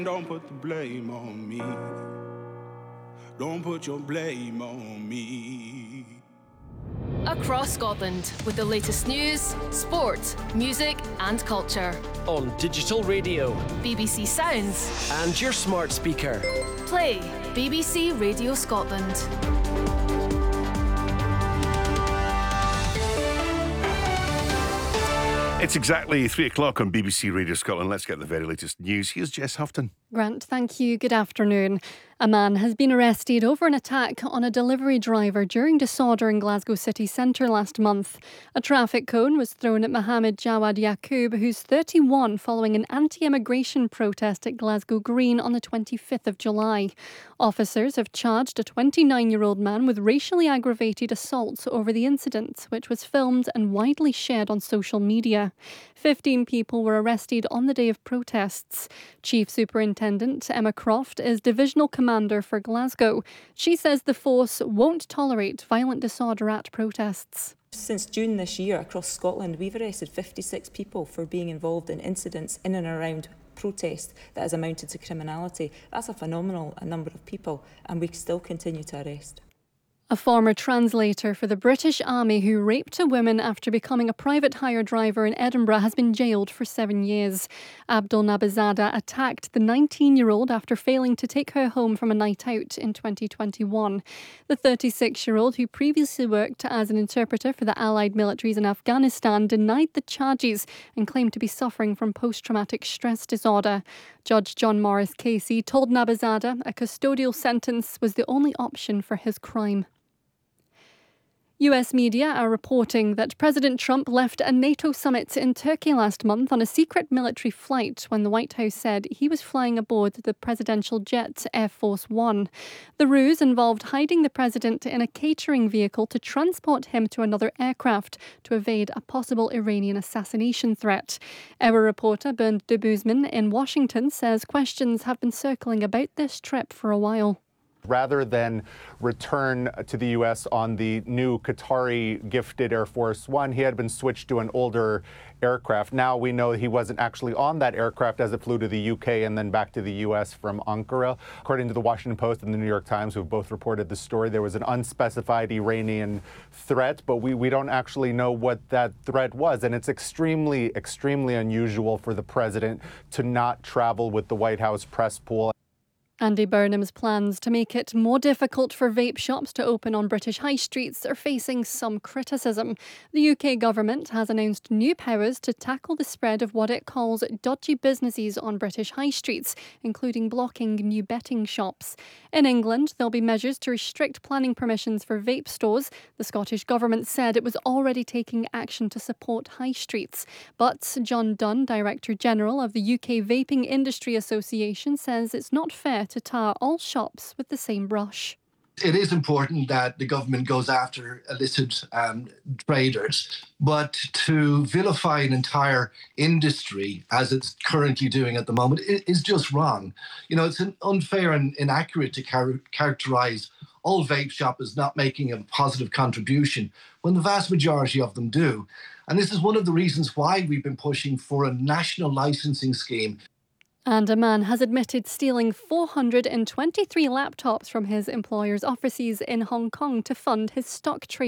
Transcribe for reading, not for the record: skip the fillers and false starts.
Don't put the blame on me. Don't put your blame on me. Across Scotland with the latest news, sport, music and culture. On digital radio, BBC Sounds and your smart speaker. Play BBC Radio Scotland. It's exactly 3 o'clock on BBC Radio Scotland. Let's get the very latest news. Here's Jess Houghton. Grant, thank you. Good afternoon. A man has been arrested over an attack on a delivery driver during disorder in Glasgow city centre last month. A traffic cone was thrown at Mohammed Jawad Yaqub, who's 31, following an anti-immigration protest at Glasgow Green on the 25th of July. Officers have charged a 29-year-old man with racially aggravated assault over the incident, which was filmed and widely shared on social media. 15 people were arrested on the day of protests. Chief Superintendent Emma Croft is Divisional Commander for Glasgow. She says the force won't tolerate violent disorder at protests. Since June this year, across Scotland, we've arrested 56 people for being involved in incidents in and around protest that has amounted to criminality. That's a phenomenal number of people, and we still continue to arrest. A former translator for the British Army who raped a woman after becoming a private hire driver in Edinburgh has been jailed for 7 years. Abdul Nabizada attacked the 19-year-old after failing to take her home from a night out in 2021. The 36-year-old, who previously worked as an interpreter for the Allied militaries in Afghanistan, denied the charges and claimed to be suffering from post-traumatic stress disorder. Judge John Morris Casey told Nabizada a custodial sentence was the only option for his crime. US media are reporting that President Trump left a NATO summit in Turkey last month on a secret military flight when the White House said he was flying aboard the presidential jet Air Force One. The ruse involved hiding the president in a catering vehicle to transport him to another aircraft to evade a possible Iranian assassination threat. Our reporter Bernd de Boezman in Washington says questions have been circling about this trip for a while. Rather than return to the U.S. on the new Qatari gifted Air Force One, he had been switched to an older aircraft. Now we know he wasn't actually on that aircraft as it flew to the U.K. and then back to the U.S. from Ankara. According to the Washington Post and the New York Times, who both reported the story, there was an unspecified Iranian threat, but we don't actually know what that threat was. And it's extremely, extremely unusual for the president to not travel with the White House press pool. Andy Burnham's plans to make it more difficult for vape shops to open on British high streets are facing some criticism. The UK government has announced new powers to tackle the spread of what it calls dodgy businesses on British high streets, including blocking new betting shops. In England, there'll be measures to restrict planning permissions for vape stores. The Scottish government said it was already taking action to support high streets. But John Dunn, Director General of the UK Vaping Industry Association, says it's not fair to tar all shops with the same brush. It is important that the government goes after illicit traders, but to vilify an entire industry as it's currently doing at the moment is just wrong. You know, it's unfair and inaccurate to characterise all vape shops as not making a positive contribution when the vast majority of them do. And this is one of the reasons why we've been pushing for a national licensing scheme. And a man has admitted stealing 423 laptops from his employer's offices in Hong Kong to fund his stock trade.